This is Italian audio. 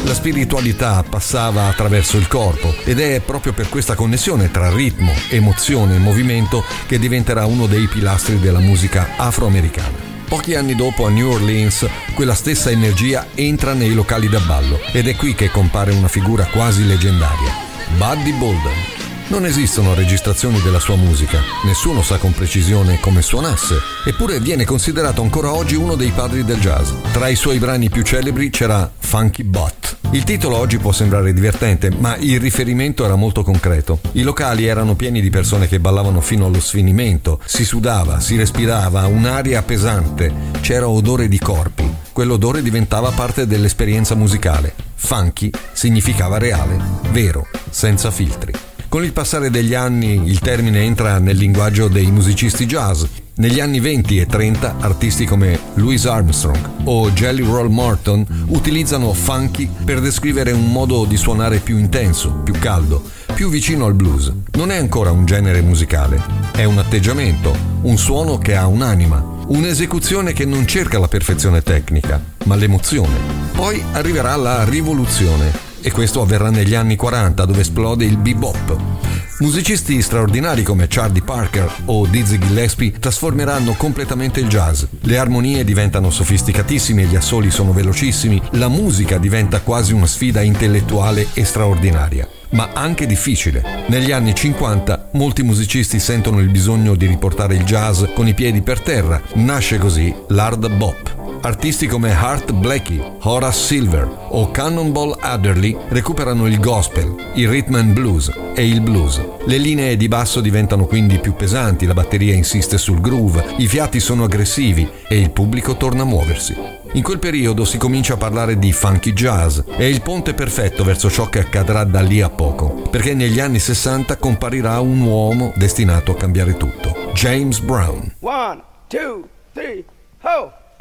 La spiritualità passava attraverso il corpo ed è proprio per questa connessione tra ritmo, emozione e movimento che diventerà uno dei pilastri della musica afroamericana. Pochi anni dopo a New Orleans quella stessa energia entra nei locali da ballo ed è qui che compare una figura quasi leggendaria, Buddy Bolden. Non esistono registrazioni della sua musica, nessuno sa con precisione come suonasse, eppure viene considerato ancora oggi uno dei padri del jazz. Tra i suoi brani più celebri c'era Funky Butt. Il titolo oggi può sembrare divertente, ma il riferimento era molto concreto. I locali erano pieni di persone che ballavano fino allo sfinimento, si sudava, si respirava un'aria pesante, c'era odore di corpi. Quell'odore diventava parte dell'esperienza musicale. Funky significava reale, vero, senza filtri. Con il passare degli anni il termine entra nel linguaggio dei musicisti jazz. Negli anni 20 e 30 artisti come Louis Armstrong o Jelly Roll Morton utilizzano funky per descrivere un modo di suonare più intenso, più caldo, più vicino al blues. Non è ancora un genere musicale, è un atteggiamento, un suono che ha un'anima, un'esecuzione che non cerca la perfezione tecnica, ma l'emozione. Poi arriverà la rivoluzione. E questo avverrà negli anni 40, dove esplode il bebop. Musicisti straordinari come Charlie Parker o Dizzy Gillespie trasformeranno completamente il jazz. Le armonie diventano sofisticatissime, gli assoli sono velocissimi, la musica diventa quasi una sfida intellettuale e straordinaria, ma anche difficile. Negli anni 50 molti musicisti sentono il bisogno di riportare il jazz con i piedi per terra. Nasce così l'hard bop. Artisti come Art Blakey, Horace Silver o Cannonball Adderley recuperano il gospel, il rhythm and blues e il blues. Le linee di basso diventano quindi più pesanti, la batteria insiste sul groove, i fiati sono aggressivi e il pubblico torna a muoversi. In quel periodo si comincia a parlare di funky jazz. È il ponte perfetto verso ciò che accadrà da lì a poco, perché negli anni 60 comparirà un uomo destinato a cambiare tutto, James Brown. 1, 2, 3, ho!